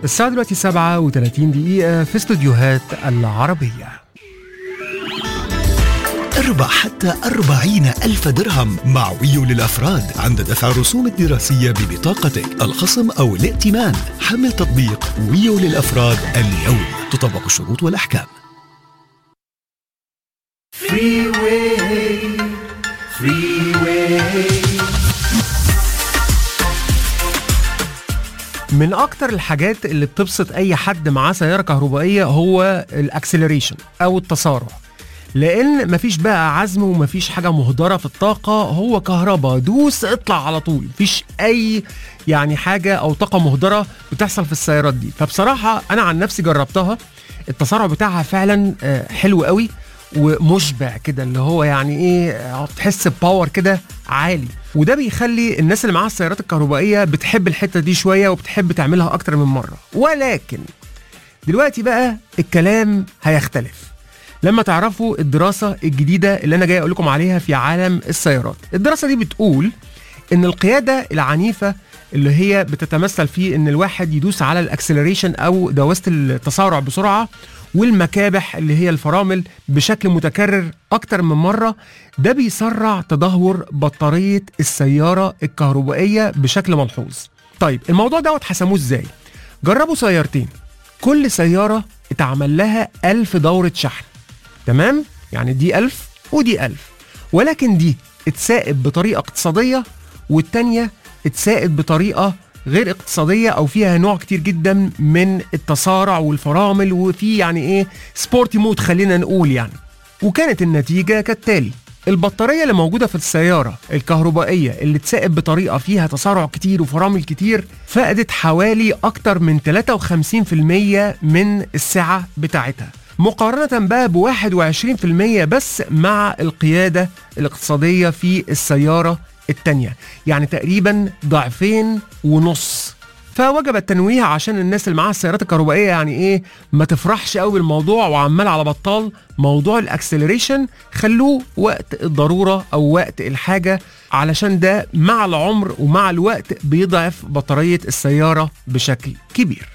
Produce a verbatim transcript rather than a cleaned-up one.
الساعة دلوقتي سبعة وثلاثين دقيقة في استوديوهات العربية. اربح حتى أربعين ألف درهم مع ويو للأفراد عند دفع الرسوم الدراسية ببطاقتك، الخصم أو الائتمان. حمل تطبيق ويو للأفراد اليوم، تطبق الشروط والأحكام. Freeway, freeway. من أكتر الحاجات اللي بتبسط أي حد معاه سيارة كهربائية هو الأكسلريشن أو التسارع، لأن مفيش بقى عزم ومفيش حاجة مهدرة في الطاقة، هو كهرباء دوس اطلع على طول، مفيش أي يعني حاجة أو طاقة مهدرة بتحصل في السيارات دي. فبصراحة أنا عن نفسي جربتها، التسارع بتاعها فعلا حلو قوي ومشبع كده، اللي هو يعني ايه، تحس بباور كده عالي، وده بيخلي الناس اللي معاها السيارات الكهربائية بتحب الحتة دي شوية وبتحب تعملها أكتر من مرة. ولكن دلوقتي بقى الكلام هيختلف لما تعرفوا الدراسة الجديدة اللي أنا جاي أقول لكم عليها في عالم السيارات. الدراسة دي بتقول إن القيادة العنيفة اللي هي بتتمثل في إن الواحد يدوس على الأكسلريشن أو دواسة التسارع بسرعة، والمكابح اللي هي الفرامل بشكل متكرر أكتر من مرة، ده بيسرع تدهور بطارية السيارة الكهربائية بشكل ملحوظ. طيب الموضوع دوت حسموه إزاي؟ جربوا سيارتين، كل سيارة اتعمل لها ألف دورة شحن، تمام؟ يعني دي ألف ودي ألف، ولكن دي اتسائب بطريقة اقتصادية والتانية اتسائب بطريقة غير اقتصادية أو فيها نوع كتير جدا من التسارع والفرامل، وفي يعني ايه سبورتي مود خلينا نقول يعني. وكانت النتيجة كالتالي: البطارية اللي موجودة في السيارة الكهربائية اللي اتسائب بطريقة فيها تسارع كتير وفرامل كتير فقدت حوالي أكتر من ثلاثة وخمسين بالمية من السعة بتاعتها، مقارنة بقى بواحد وعشرين بالمية بس مع القيادة الاقتصادية في السيارة التانية، يعني تقريبا ضعفين ونص. فوجب التنويه عشان الناس اللي معاها السيارات الكهربائية يعني ايه ما تفرحش قوي بالموضوع وعمال على بطال موضوع الاكسلريشن، خلوه وقت الضرورة او وقت الحاجة، علشان ده مع العمر ومع الوقت بيضعف بطارية السيارة بشكل كبير.